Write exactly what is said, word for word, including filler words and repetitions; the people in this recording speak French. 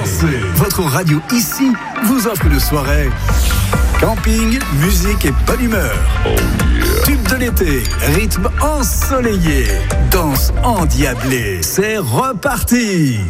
danser. Votre radio ici vous offre une soirée. Camping, musique et bonne humeur. Oh yeah. Tube de l'été, rythme ensoleillé, danse endiablée. C'est reparti.